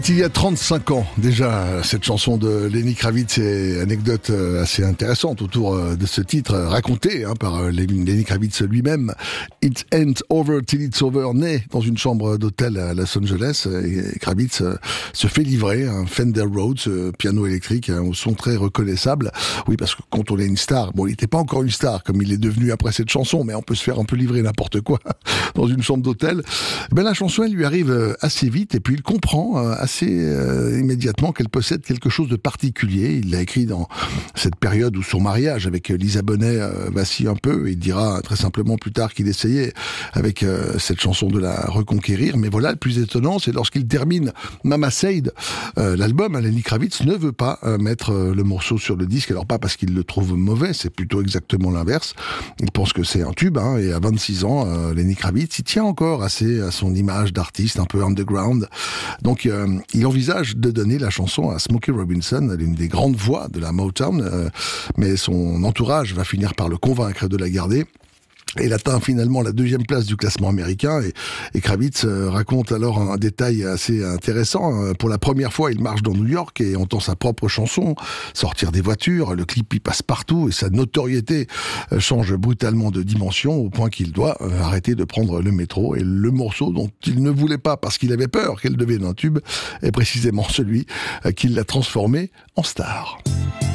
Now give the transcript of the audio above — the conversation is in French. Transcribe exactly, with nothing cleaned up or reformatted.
Il y a trente-cinq ans déjà, cette chanson de Lenny Kravitz est anecdote assez intéressante autour de ce titre raconté hein, par Lenny Kravitz lui-même. It ain't over till it's over, né dans une chambre d'hôtel à Los Angeles. Et Kravitz se fait livrer un Fender Rhodes, ce piano électrique hein, au son très reconnaissable. Oui, parce que quand on est une star, bon, il n'était pas encore une star comme il est devenu après cette chanson, mais on peut se faire un peu livrer n'importe quoi dans une chambre d'hôtel. Ben la chanson elle lui arrive assez vite et puis il comprend assez assez euh, immédiatement qu'elle possède quelque chose de particulier. Il l'a écrit dans cette période où son mariage avec Lisa Bonet euh, vacille un peu. Il dira très simplement plus tard qu'il essayait avec euh, cette chanson de la reconquérir. Mais voilà, le plus étonnant, c'est lorsqu'il termine Mama Said, euh, l'album, hein, Lenny Kravitz ne veut pas euh, mettre euh, le morceau sur le disque. Alors pas parce qu'il le trouve mauvais, c'est plutôt exactement l'inverse. Il pense que c'est un tube, hein, et à vingt-six ans, euh, Lenny Kravitz, il tient encore assez à son image d'artiste un peu underground. Donc euh, il envisage de donner la chanson à Smokey Robinson, l'une des grandes voix de la Motown, euh, mais son entourage va finir par le convaincre de la garder. Il atteint finalement la deuxième place du classement américain et, et Kravitz euh, raconte alors un détail assez intéressant. Pour la première fois, il marche dans New York et entend sa propre chanson sortir des voitures. Le clip y passe partout et sa notoriété euh, change brutalement de dimension au point qu'il doit euh, arrêter de prendre le métro. Et le morceau dont il ne voulait pas parce qu'il avait peur qu'elle devienne un tube est précisément celui euh, qui l'a transformé en star.